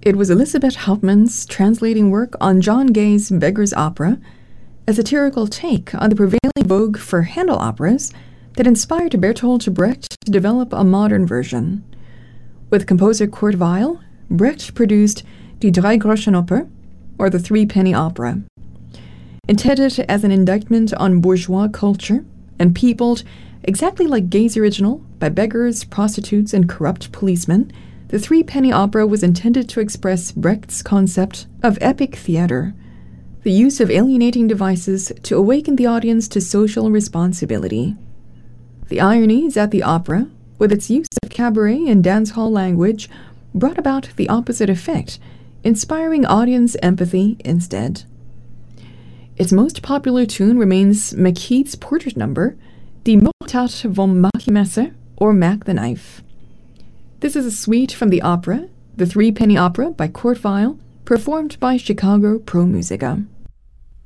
It was Elizabeth Hauptmann's translating work on John Gay's Beggar's Opera, a satirical take on the prevailing vogue for Handel operas that inspired Bertolt Brecht to develop a modern version. With composer Kurt Weill, Brecht produced Die Dreigroschenoper, or the Three-Penny Opera. Intended as an indictment on bourgeois culture and peopled exactly like Gay's original by beggars, prostitutes, and corrupt policemen, the Three-Penny Opera was intended to express Brecht's concept of epic theater, the use of alienating devices to awaken the audience to social responsibility. The irony is that the opera, with its use of cabaret and dance hall language, brought about the opposite effect, inspiring audience empathy instead. Its most popular tune remains McKeith's portrait number, Die Mordtat vom Machiemesser, or Mac the Knife. This is a suite from the opera, The Three-Penny Opera by Kurt Weill, performed by Chicago Pro Musica.